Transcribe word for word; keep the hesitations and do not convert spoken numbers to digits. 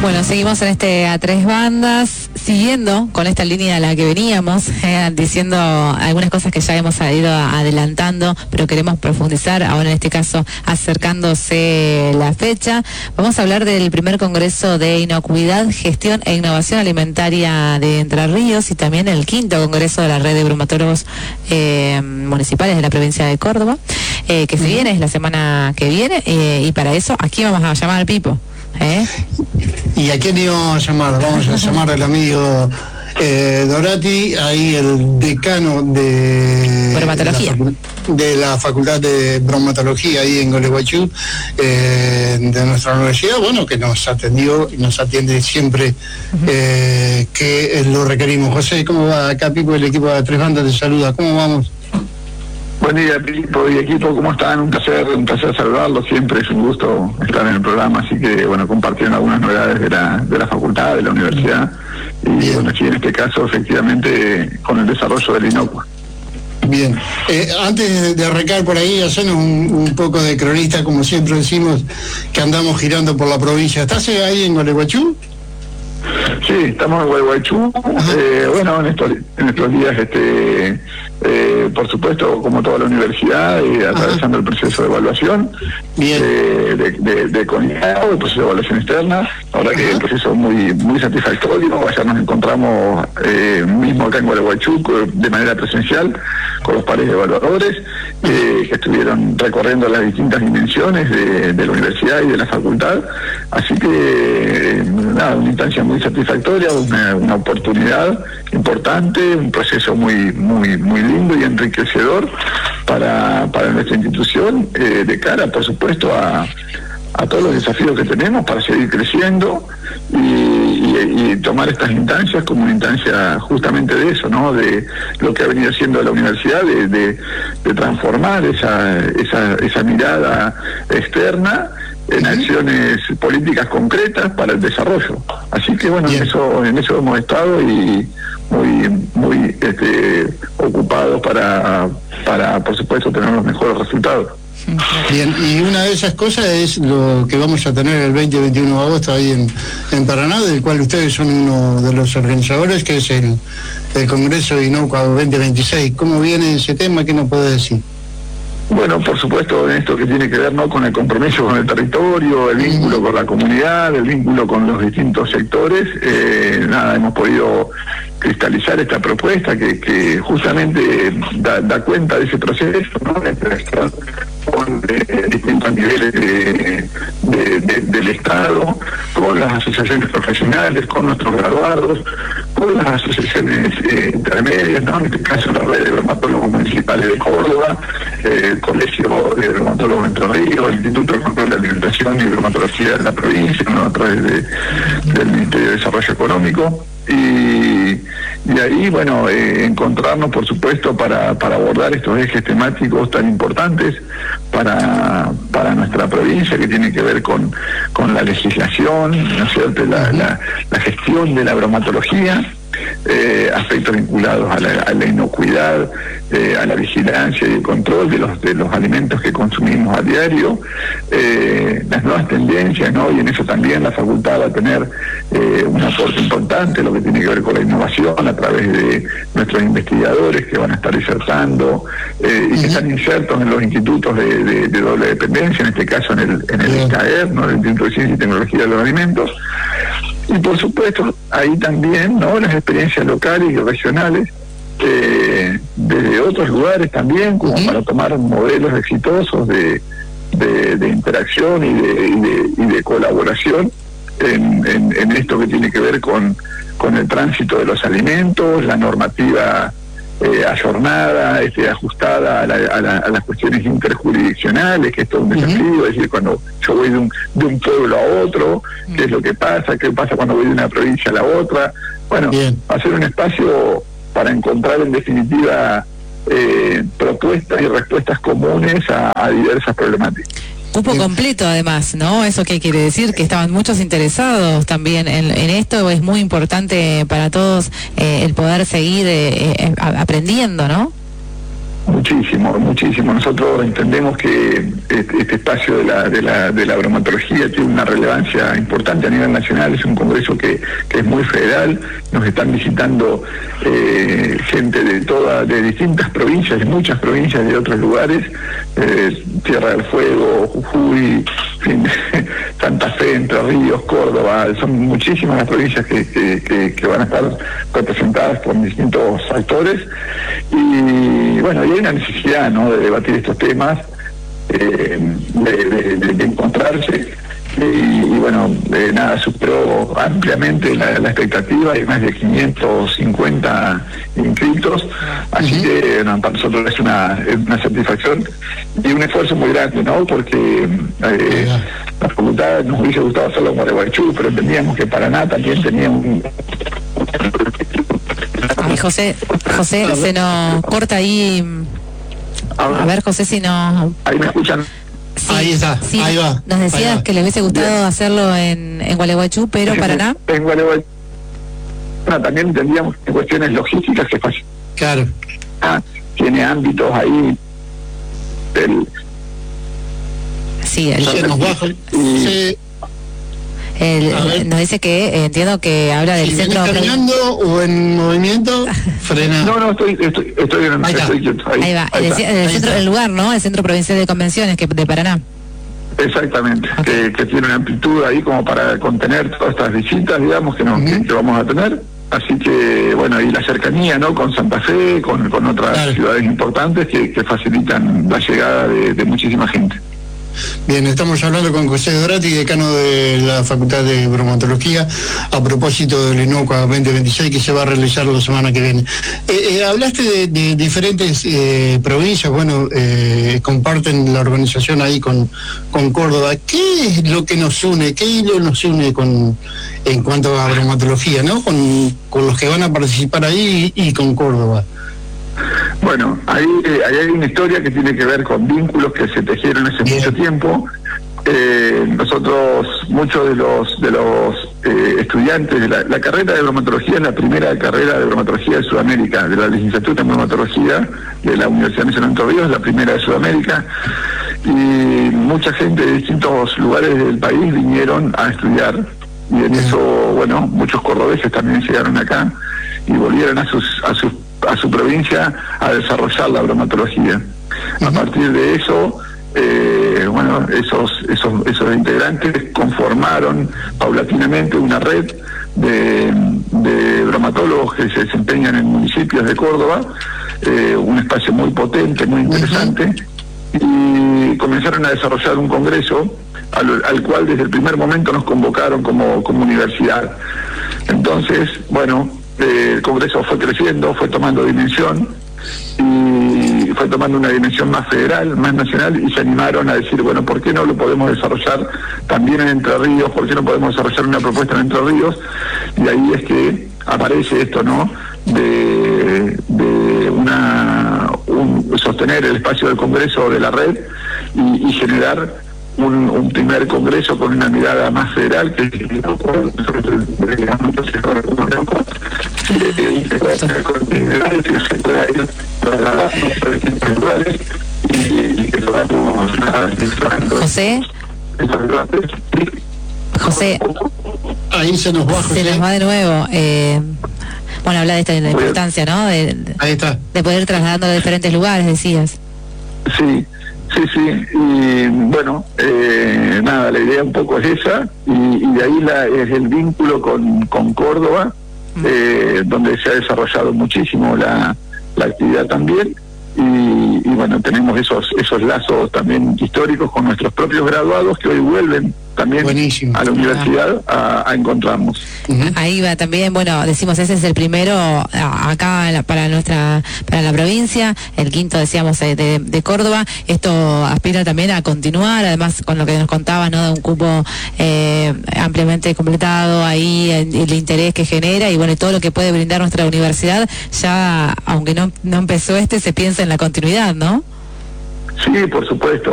Bueno, seguimos en este A Tres Bandas, siguiendo con esta línea a la que veníamos, eh, diciendo algunas cosas que ya hemos ido adelantando, pero queremos profundizar, ahora en este caso acercándose la fecha. Vamos a hablar del primer Congreso de Inocuidad, Gestión e Innovación Alimentaria de Entre Ríos y también el quinto Congreso de la Red de Bromatólogos eh, Municipales de la provincia de Córdoba, eh, que se viene, es la semana que viene, eh, y para eso aquí vamos a llamar al Pipo. ¿Eh? ¿Y a quién íbamos a llamar? Vamos a llamar al amigo eh, Dorati, ahí el decano de bromatología, de la, de la Facultad de Bromatología ahí en Gualeguaychú, eh, de nuestra universidad, bueno, que nos atendió y nos atiende siempre uh-huh. eh, que lo requerimos. José, ¿cómo va? Acá Pipo, el equipo de Tres Bandas te saluda. ¿Cómo vamos? Buen día, Pipo y equipo, ¿cómo están? Un placer, un placer saludarlos, siempre es un gusto estar en el programa, así que, bueno, compartiendo algunas novedades de la, de la facultad, de la universidad, y Bien. bueno, aquí en este caso, efectivamente, con el desarrollo del Inocua. Bien, eh, antes de arrancar por ahí, hacernos un, un poco de cronista, como siempre decimos, que andamos girando por la provincia. ¿Estás ahí en Gualeguaychú? Sí, estamos en Gualeguaychú, eh, bueno, en estos, en estos días, este, eh, por supuesto, como toda la universidad, eh, atravesando el proceso de evaluación, eh, de, de, de CONICAO, el proceso de evaluación externa, ahora que el proceso es muy, muy satisfactorio. Ayer nos encontramos eh, mismo acá en Gualeguaychú de manera presencial con los pares de evaluadores eh, que estuvieron recorriendo las distintas dimensiones de, de la universidad y de la facultad, así que eh, nada, una instancia muy satisfactoria, una, una oportunidad importante, un proceso muy muy muy lindo y enriquecedor para, para nuestra institución, eh, de cara, por supuesto, a, a todos los desafíos que tenemos para seguir creciendo y, y, y tomar estas instancias como una instancia justamente de eso, ¿no? De lo que ha venido haciendo la universidad, de, de, de transformar esa, esa, esa mirada externa en acciones políticas concretas para el desarrollo. Así que bueno, en eso, en eso hemos estado y muy, muy este, ocupados para, para, por supuesto, tener los mejores resultados. Bien, y una de esas cosas es lo que vamos a tener el veinte y veintiuno de agosto ahí en, en Paraná, del cual ustedes son uno de los organizadores, que es el, el Congreso de Inocua veinte veintiséis. ¿Cómo viene ese tema? ¿Qué nos puede decir? Bueno, por supuesto, en esto que tiene que ver, ¿no?, con el compromiso con el territorio, el vínculo con la comunidad, el vínculo con los distintos sectores, eh, nada, hemos podido cristalizar esta propuesta que, que justamente da, da cuenta de ese proceso, ¿no?, de interacción con eh, distintos niveles de, de, de, del Estado, con las asociaciones profesionales, con nuestros graduados, con las asociaciones eh, intermedias, ¿no?, en este caso la Red de Bromatólogos Municipales de Córdoba, eh, el Colegio de Bromatólogos de Entre Ríos, el Instituto de Control de Alimentación y Bromatología de la provincia, ¿no?, a través de, del Ministerio de Desarrollo Económico. Y, y ahí, bueno, eh, encontrarnos, por supuesto, para, para abordar estos ejes temáticos tan importantes para, para nuestra provincia, que tiene que ver con, con la legislación, ¿no es cierto?, la, la, la gestión de la bromatología, eh, aspectos vinculados a la, a la inocuidad, eh, a la vigilancia y el control de los de los alimentos que consumimos a diario, eh, las nuevas tendencias, ¿no?, y en eso también la facultad va a tener eh, un aporte importante, lo que tiene que ver con la innovación a través de nuestros investigadores que van a estar disertando eh, y que están insertos en los institutos de, de, de doble dependencia, en este caso en el en el I C A E R, ¿no?, el Instituto de Ciencia y Tecnología de los Alimentos. Y por supuesto, ahí también, ¿no?, las experiencias locales y regionales, eh, desde otros lugares también, como uh-huh. para tomar modelos exitosos de, de, de interacción y de, y de, y de colaboración en, en, en esto que tiene que ver con, con el tránsito de los alimentos, la normativa eh, ayornada, este, ajustada a, la, a, la, a las cuestiones interjurisdiccionales, que esto es un desafío, uh-huh. es decir, cuando yo voy de un, de un pueblo a otro, uh-huh. qué es lo que pasa, qué pasa cuando voy de una provincia a la otra. Bueno, Bien. hacer un espacio para encontrar en definitiva eh, propuestas y respuestas comunes a, a diversas problemáticas. Cupo completo además, ¿no? ¿Eso qué quiere decir? Que estaban muchos interesados también en, en esto. Es muy importante para todos eh, el poder seguir eh, eh, aprendiendo, ¿no? Muchísimo, muchísimo. Nosotros entendemos que este, este espacio de la, de, la, de la bromatología tiene una relevancia importante a nivel nacional, es un congreso que, que es muy federal, nos están visitando eh, gente de toda, de distintas provincias, de muchas provincias de otros lugares, eh, Tierra del Fuego, Jujuy, en fin, Santa Fe, Entre Ríos, Córdoba, son muchísimas las provincias que, que, que, que van a estar representadas por distintos actores, y bueno, y hay una necesidad, ¿no?, de debatir estos temas, eh, de, de, de, de encontrarse, y, y bueno, eh, nada, superó ampliamente la, la expectativa, hay más de quinientos cincuenta inscritos, así uh-huh. que bueno, para nosotros es una, es una satisfacción y un esfuerzo muy grande, ¿no?, porque eh, uh-huh. la facultad nos hubiese gustado hacerlo en Gualeguaychú, pero entendíamos que Paraná también tenía un... Ay, José, José, se nos corta ahí. A ver, José, si no... Ahí me escuchan. Sí, ahí está, sí, ahí va. Nos decías va. que le hubiese gustado Bien. hacerlo en, en Gualeguaychú, pero Paraná. En Gualeguaychú. Bueno, también entendíamos que cuestiones logísticas que fácil. Claro. Ah, tiene ámbitos ahí. El, sí, el, se nos baja. Y, se... El, nos dice que eh, entiendo que habla del si centro caminando o en movimiento, frena. No, no, estoy estoy, estoy en ahí, estoy, ahí, ahí va, ahí el, el, centro, el lugar, ¿no? El Centro Provincial de Convenciones que de Paraná. Exactamente, okay. que, que tiene una amplitud ahí como para contener todas estas visitas, digamos, que, no, uh-huh. que, que vamos a tener. Así que, bueno, y la cercanía, ¿no?, con Santa Fe, con, con otras claro. ciudades importantes que, que facilitan la llegada de, de muchísima gente. Bien, estamos hablando con José Dorati, decano de la Facultad de Bromatología, a propósito del INOCUA veinte veintiséis que se va a realizar la semana que viene. Eh, eh, hablaste de, de diferentes eh, provincias, bueno, eh, comparten la organización ahí con, con Córdoba. ¿Qué es lo que nos une? ¿Qué hilo nos une con en cuanto a bromatología, ¿no? Con, con los que van a participar ahí y, y con Córdoba. Bueno, ahí, eh, ahí hay una historia que tiene que ver con vínculos que se tejieron hace Bien. mucho tiempo. Eh, nosotros, muchos de los de los eh, estudiantes de la, la carrera de bromatología es la primera carrera de bromatología de Sudamérica, de la licenciatura en bromatología de la Universidad Nacional de Entre Ríos, la primera de Sudamérica, y mucha gente de distintos lugares del país vinieron a estudiar, y en eso, bueno, muchos cordobeses también llegaron acá y volvieron a sus a sus a su provincia a desarrollar la bromatología. Uh-huh. A partir de eso, eh, bueno, esos, esos, esos integrantes conformaron paulatinamente una red de, de bromatólogos que se desempeñan en municipios de Córdoba, eh, un espacio muy potente, muy interesante, uh-huh. y comenzaron a desarrollar un congreso al, al cual desde el primer momento nos convocaron como, como universidad. Entonces, bueno, el Congreso fue creciendo, fue tomando dimensión y fue tomando una dimensión más federal, más nacional, y se animaron a decir, bueno, ¿por qué no lo podemos desarrollar también en Entre Ríos? ¿Por qué no podemos desarrollar una propuesta en Entre Ríos? Y ahí es que aparece esto, ¿no?, de, de una un, sostener el espacio del Congreso de la red y, y generar Un, un primer congreso con una mirada más federal que José José ahí se nos va José. Se nos va de nuevo. eh, bueno, habla de esta de la importancia, ¿no?, de, de, ahí está. de poder trasladarlo a diferentes lugares, decías. Sí. Sí, sí, y bueno, eh, nada, la idea un poco es esa, y, y de ahí la, es el vínculo con, con Córdoba, eh, donde se ha desarrollado muchísimo la, la actividad también, y, y bueno, tenemos esos esos lazos también históricos con nuestros propios graduados que hoy vuelven también Buenísimo. a la universidad a, a encontrarnos. Uh-huh. Ahí va también, bueno, decimos, ese es el primero acá la, para nuestra para la provincia, el quinto, decíamos, de, de Córdoba. Esto aspira también a continuar, además con lo que nos contabas, ¿no?, de un cupo eh, ampliamente completado, ahí el, el interés que genera y bueno, y todo lo que puede brindar nuestra universidad, ya aunque no, no empezó este, se piensa en la continuidad, ¿no? Sí, por supuesto.